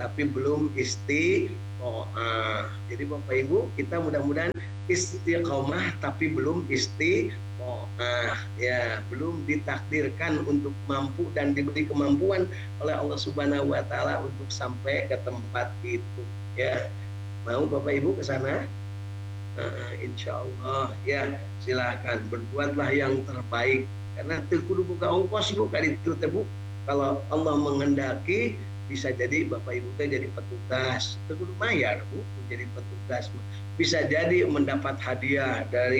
tapi belum istiqomah. Jadi Bapak Ibu, kita mudah-mudahan istiqomah tapi belum istiqomah, ya, belum ditakdirkan untuk mampu dan diberi kemampuan oleh Allah Subhanahu wa taala untuk sampai ke tempat itu, ya. Mau Bapak Ibu ke sana? Insya Allah, ya, silakan berbuatlah yang terbaik karena kudu buka ongkos Bu kali itu Bu. Kalau Allah menghendaki bisa jadi Bapak Ibu teh jadi petugas, kudu mayar Bu, menjadi petugas bisa jadi mendapat hadiah dari